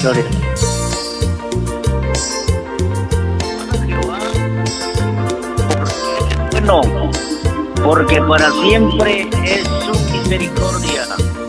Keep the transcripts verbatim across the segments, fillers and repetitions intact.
Gloria. Bueno, porque para siempre es su misericordia.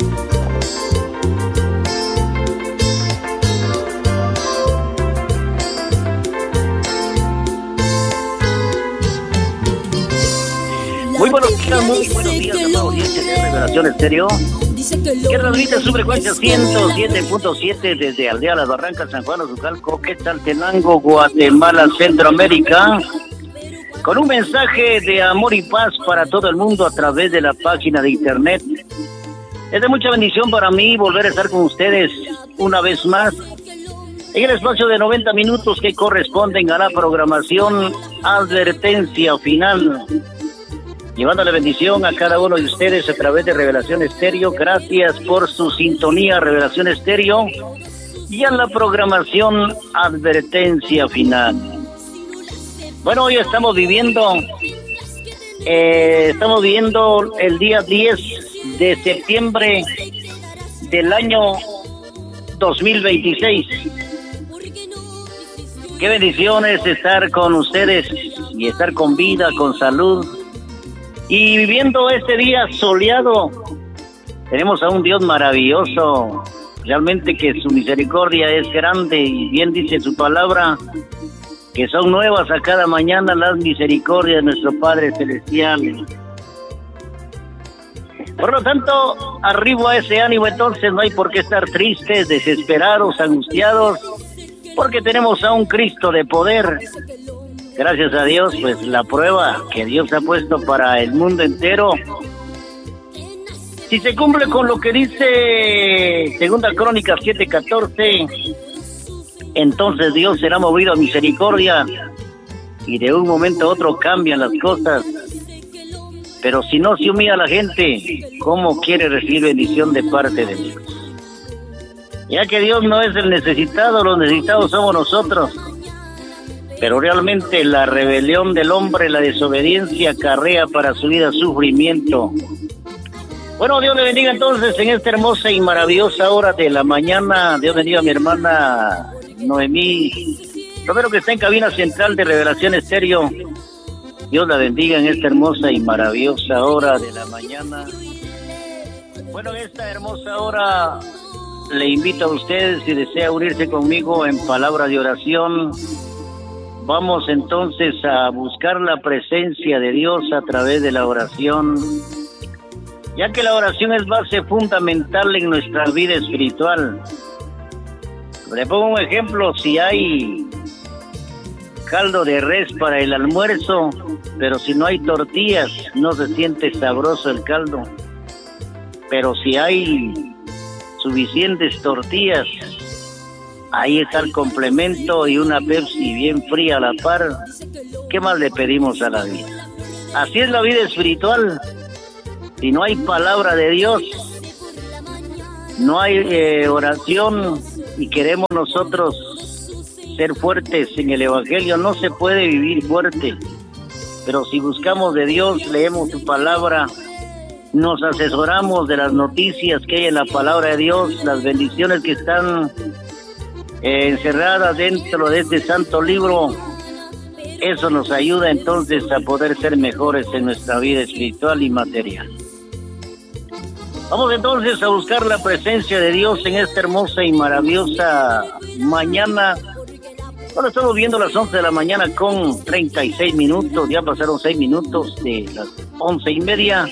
Muy buenos días, muy buenos días, amado audiencia de Revelación Estéreo, que transmite su frecuencia ciento siete punto siete desde Aldea Las Barrancas, San Juan Azucalco, Quetzaltenango, Guatemala, Centroamérica, con un mensaje de amor y paz para todo el mundo a través de la página de internet. Es de mucha bendición para mí volver a estar con ustedes una vez más en el espacio de noventa minutos que corresponden a la programación Advertencia Final, llevándole bendición a cada uno de ustedes a través de Revelación Estéreo. Gracias por su sintonía, Revelación Estéreo, y a la programación Advertencia Final. Bueno, hoy estamos viviendo, eh, estamos viviendo el día diez de septiembre del año dos mil veintiséis. Qué bendiciones estar con ustedes y estar con vida, con salud. Y viviendo este día soleado, tenemos a un Dios maravilloso, realmente que su misericordia es grande, y bien dice su palabra, que son nuevas a cada mañana las misericordias de nuestro Padre Celestial. Por lo tanto, arriba ese ánimo, entonces no hay por qué estar tristes, desesperados, angustiados, porque tenemos a un Cristo de poder. Gracias a Dios, pues la prueba que Dios ha puesto para el mundo entero, si se cumple con lo que dice Segunda Crónicas siete catorce, entonces Dios será movido a misericordia y de un momento a otro cambian las cosas. Pero si no se humilla a la gente, ¿cómo quiere recibir bendición de parte de Dios? Ya que Dios no es el necesitado, los necesitados somos nosotros. Pero realmente la rebelión del hombre, la desobediencia, acarrea para su vida sufrimiento. Bueno, Dios le bendiga entonces en esta hermosa y maravillosa hora de la mañana. Dios bendiga a mi hermana Noemí Romero, que está en cabina central de Revelación Estéreo. Dios la bendiga en esta hermosa y maravillosa hora de la mañana. Bueno, en esta hermosa hora le invito a ustedes, si desea unirse conmigo en palabra de oración. Vamos entonces a buscar la presencia de Dios a través de la oración, ya que la oración es base fundamental en nuestra vida espiritual. Le pongo un ejemplo: si hay caldo de res para el almuerzo, pero si no hay tortillas, no se siente sabroso el caldo. Pero si hay suficientes tortillas, ahí está el complemento, y una Pepsi bien fría a la par. ¿Qué más le pedimos a la vida? Así es la vida espiritual. Si no hay palabra de Dios, no hay eh, oración, y queremos nosotros ser fuertes en el Evangelio, no se puede vivir fuerte. Pero si buscamos de Dios, leemos su palabra, nos asesoramos de las noticias que hay en la palabra de Dios, las bendiciones que están Eh, encerrada dentro de este santo libro, eso nos ayuda entonces a poder ser mejores en nuestra vida espiritual y material. Vamos entonces a buscar la presencia de Dios en esta hermosa y maravillosa mañana. Ahora estamos viendo las once de la mañana con treinta y seis minutos, ya pasaron seis minutos de las once y media.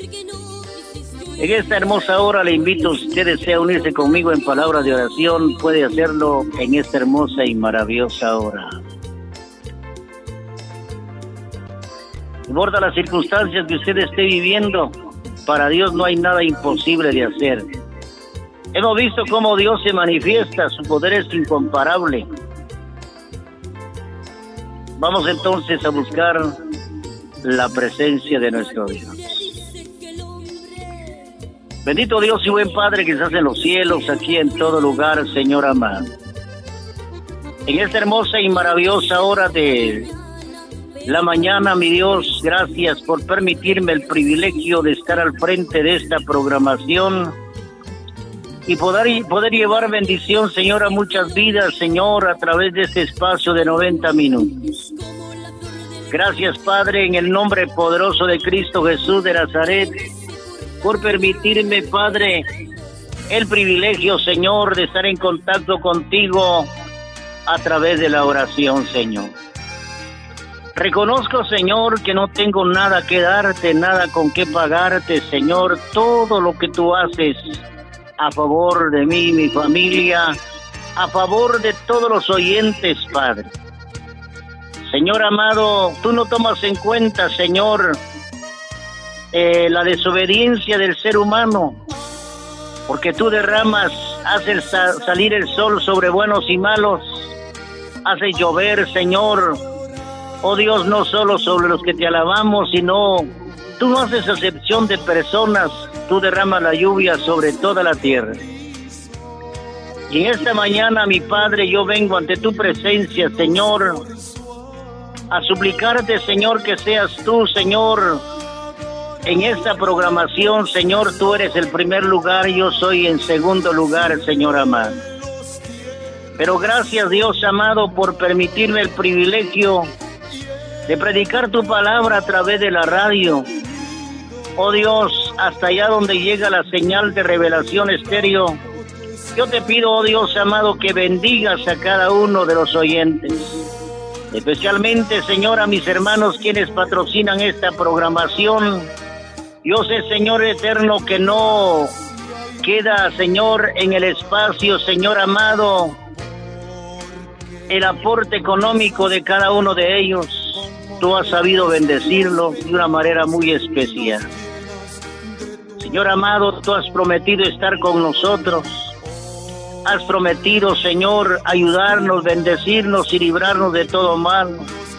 En esta hermosa hora le invito, si usted desea unirse conmigo en palabras de oración, puede hacerlo en esta hermosa y maravillosa hora. No importa las circunstancias que usted esté viviendo, para Dios no hay nada imposible de hacer. Hemos visto cómo Dios se manifiesta, su poder es incomparable. Vamos entonces a buscar la presencia de nuestro Dios. Bendito Dios y buen Padre que estás en los cielos, aquí en todo lugar, Señor amado. En esta hermosa y maravillosa hora de la mañana, mi Dios, gracias por permitirme el privilegio de estar al frente de esta programación y poder, poder llevar bendición, Señor, a muchas vidas, Señor, a través de este espacio de noventa minutos. Gracias, Padre, en el nombre poderoso de Cristo Jesús de Nazaret, por permitirme, Padre, el privilegio, Señor, de estar en contacto contigo a través de la oración, Señor. Reconozco, Señor, que no tengo nada que darte, nada con qué pagarte, Señor. Todo lo que tú haces a favor de mí y mi familia, a favor de todos los oyentes, Padre. Señor amado, tú no tomas en cuenta, Señor, eh, la desobediencia del ser humano, porque tú derramas, haces sa- salir el sol sobre buenos y malos, haces llover, Señor, oh Dios, no solo sobre los que te alabamos, sino tú no haces excepción de personas, tú derramas la lluvia sobre toda la tierra. Y en esta mañana, mi Padre, yo vengo ante tu presencia, Señor, a suplicarte, Señor, que seas tú, Señor, en esta programación, Señor. Tú eres el primer lugar, yo soy en segundo lugar, Señor amado. Pero gracias, Dios amado, por permitirme el privilegio de predicar tu palabra a través de la radio. Oh Dios, hasta allá donde llega la señal de Revelación Estéreo, yo te pido, oh Dios amado, que bendigas a cada uno de los oyentes. Especialmente, Señor, a mis hermanos quienes patrocinan esta programación. Yo sé, Señor eterno, que no queda, Señor, en el espacio, Señor amado, el aporte económico de cada uno de ellos. Tú has sabido bendecirlo de una manera muy especial. Señor amado, tú has prometido estar con nosotros. Has prometido, Señor, ayudarnos, bendecirnos y librarnos de todo mal.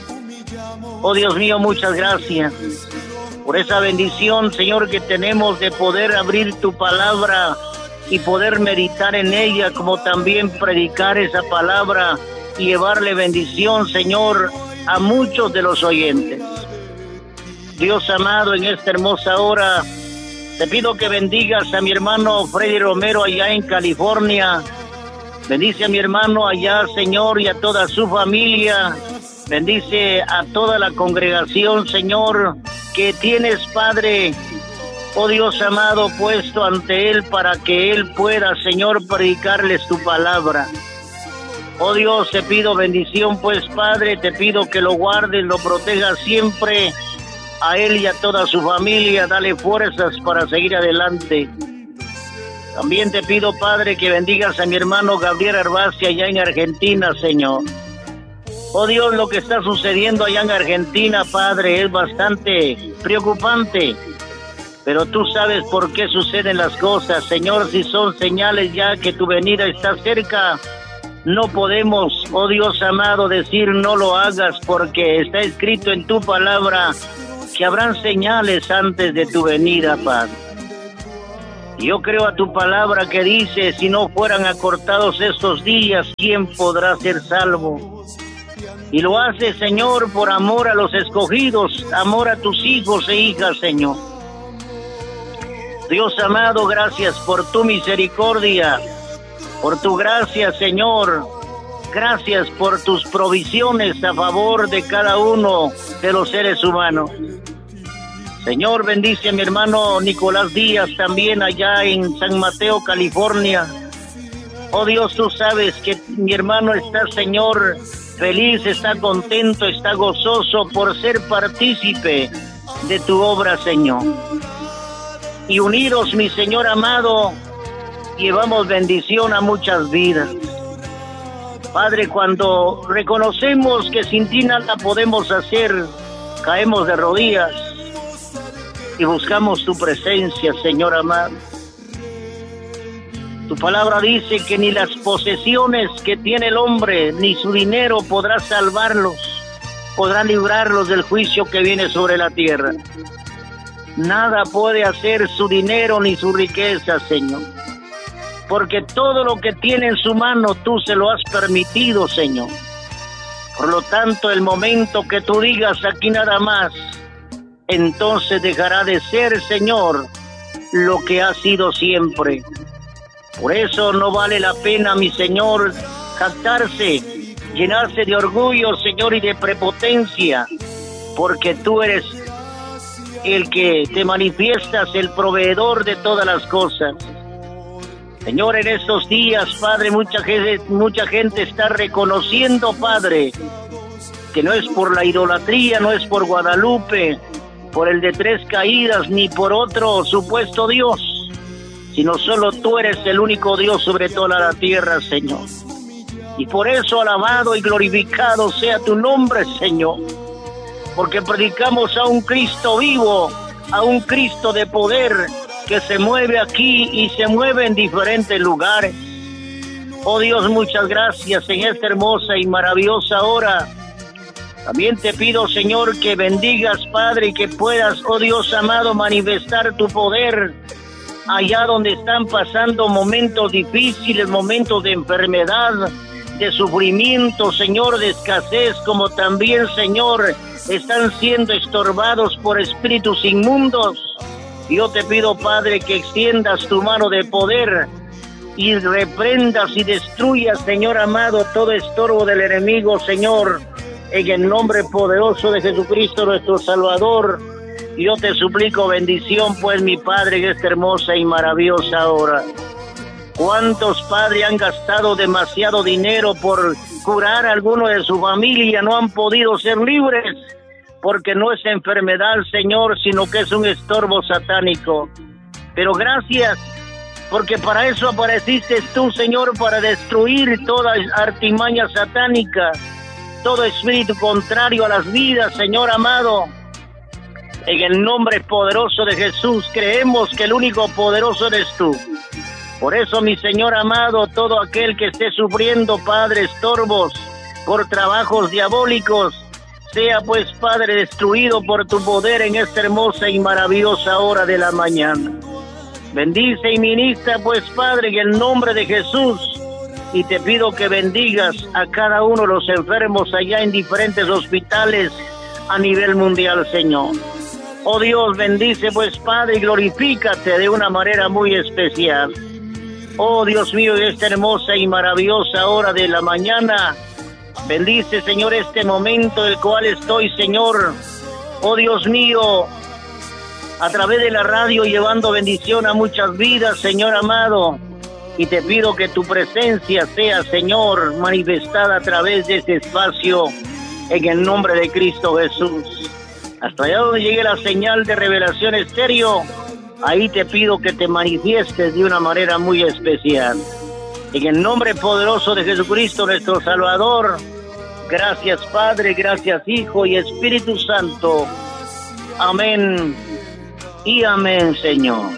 Oh Dios mío, muchas gracias por esa bendición, Señor, que tenemos de poder abrir tu palabra y poder meditar en ella, como también predicar esa palabra y llevarle bendición, Señor, a muchos de los oyentes. Dios amado, en esta hermosa hora, te pido que bendigas a mi hermano Freddy Romero allá en California. Bendice a mi hermano allá, Señor, y a toda su familia. Bendice a toda la congregación, Señor, que tienes, Padre, oh Dios amado, puesto ante Él para que Él pueda, Señor, predicarles tu palabra. Oh Dios, te pido bendición, pues, Padre, te pido que lo guardes, lo protejas siempre, a él y a toda su familia. Dale fuerzas para seguir adelante. También te pido, Padre, que bendigas a mi hermano Gabriel Arbacia allá en Argentina, Señor. Oh Dios, lo que está sucediendo allá en Argentina, Padre, es bastante preocupante, pero tú sabes por qué suceden las cosas, Señor. Si son señales ya que tu venida está cerca, no podemos, oh Dios amado, decir no lo hagas, porque está escrito en tu palabra que habrán señales antes de tu venida, Padre. Yo creo a tu palabra que dice, si no fueran acortados estos días, ¿quién podrá ser salvo? Y lo hace, Señor, por amor a los escogidos, amor a tus hijos e hijas, Señor. Dios amado, gracias por tu misericordia, por tu gracia, Señor. Gracias por tus provisiones a favor de cada uno de los seres humanos. Señor, bendice a mi hermano Nicolás Díaz también allá en San Mateo, California. Oh Dios, tú sabes que mi hermano está, Señor, feliz, está contento, está gozoso por ser partícipe de tu obra, Señor. Y unidos, mi Señor amado, llevamos bendición a muchas vidas. Padre, cuando reconocemos que sin ti nada podemos hacer, caemos de rodillas y buscamos tu presencia, Señor amado. Tu palabra dice que ni las posesiones que tiene el hombre, ni su dinero podrá salvarlos, podrá librarlos del juicio que viene sobre la tierra. Nada puede hacer su dinero ni su riqueza, Señor, porque todo lo que tiene en su mano tú se lo has permitido, Señor. Por lo tanto, el momento que tú digas aquí nada más, entonces dejará de ser, Señor, lo que ha sido siempre. Por eso no vale la pena, mi Señor, jactarse, llenarse de orgullo, Señor, y de prepotencia, porque tú eres el que te manifiestas, el proveedor de todas las cosas. Señor, en estos días, Padre, mucha gente, mucha gente está reconociendo, Padre, que no es por la idolatría, no es por Guadalupe, por el de Tres Caídas, ni por otro supuesto Dios, sino solo tú eres el único Dios sobre toda la tierra, Señor. Y por eso alabado y glorificado sea tu nombre, Señor, porque predicamos a un Cristo vivo, a un Cristo de poder, que se mueve aquí y se mueve en diferentes lugares. Oh Dios, muchas gracias en esta hermosa y maravillosa hora. También te pido, Señor, que bendigas, Padre, y que puedas, oh Dios amado, manifestar tu poder allá donde están pasando momentos difíciles, momentos de enfermedad, de sufrimiento, Señor, de escasez, como también, Señor, están siendo estorbados por espíritus inmundos. Yo te pido, Padre, que extiendas tu mano de poder y reprendas y destruyas, Señor amado, todo estorbo del enemigo, Señor, en el nombre poderoso de Jesucristo, nuestro Salvador. Yo te suplico bendición, pues, mi Padre, en esta hermosa y maravillosa hora. ¿Cuántos, Padre, han gastado demasiado dinero por curar a alguno de su familia? No han podido ser libres, porque no es enfermedad, Señor, sino que es un estorbo satánico. Pero gracias, porque para eso apareciste tú, Señor, para destruir toda artimaña satánica, todo espíritu contrario a las vidas, Señor amado. En el nombre poderoso de Jesús, creemos que el único poderoso eres tú. Por eso, mi Señor amado, todo aquel que esté sufriendo, Padre, estorbos por trabajos diabólicos, sea pues, Padre, destruido por tu poder en esta hermosa y maravillosa hora de la mañana. Bendice y ministra, pues, Padre, en el nombre de Jesús, y te pido que bendigas a cada uno de los enfermos allá en diferentes hospitales a nivel mundial, Señor. Oh Dios, bendice, pues, Padre, y glorifícate de una manera muy especial. Oh Dios mío, en esta hermosa y maravillosa hora de la mañana, bendice, Señor, este momento el cual estoy, Señor, oh Dios mío, a través de la radio llevando bendición a muchas vidas, Señor amado, y te pido que tu presencia sea, Señor, manifestada a través de este espacio, en el nombre de Cristo Jesús. Hasta allá donde llegue la señal de Revelación Estéreo, ahí te pido que te manifiestes de una manera muy especial. En el nombre poderoso de Jesucristo, nuestro Salvador, gracias Padre, gracias Hijo y Espíritu Santo. Amén y amén, Señor.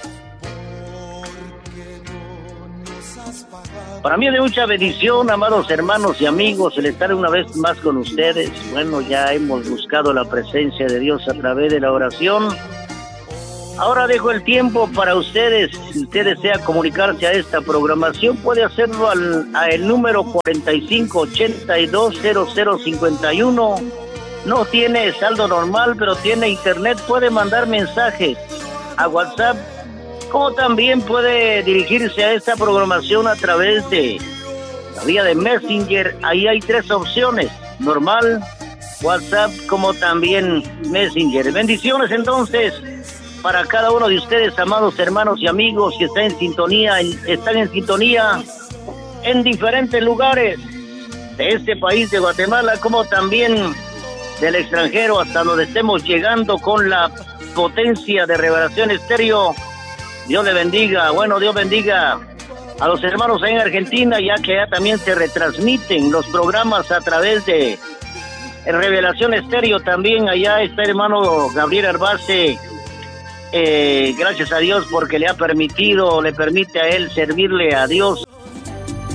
Para mí es de mucha bendición, amados hermanos y amigos, el estar una vez más con ustedes. Bueno, ya hemos buscado la presencia de Dios a través de la oración. Ahora dejo el tiempo para ustedes. Si usted desea comunicarse a esta programación, puede hacerlo al a el número cuarenta y cinco ochenta y dos cero cero cincuenta y uno. No tiene saldo normal, pero tiene internet. Puede mandar mensajes a WhatsApp, como también puede dirigirse a esta programación a través de la vía de Messenger. Ahí hay tres opciones: normal, WhatsApp, como también Messenger. Bendiciones entonces para cada uno de ustedes, amados hermanos y amigos que están en sintonía, están en sintonía en diferentes lugares de este país de Guatemala, como también del extranjero, hasta donde estemos llegando con la potencia de Revelación Estéreo. Dios le bendiga. Bueno, Dios bendiga a los hermanos en Argentina, ya que ya también se retransmiten los programas a través de Revelación Estéreo. También allá está el hermano Gabriel Arbace. Eh, gracias a Dios porque le ha permitido, le permite a él servirle a Dios